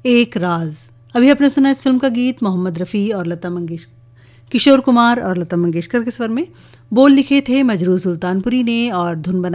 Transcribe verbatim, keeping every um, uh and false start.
एक राज। अभी आपने सुना इस फिल्म का गीत मोहम्मद रफ़ी और लता मंगेशकर, किशोर कुमार और लता मंगेशकर के स्वर में। बोल लिखे थे मजरूह सुल्तानपुरी ने और धुन बनाई